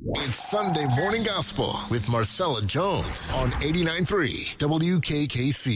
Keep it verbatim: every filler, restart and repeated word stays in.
It's Sunday Morning Gospel with Marcella Jones on eighty-nine point three W K K C.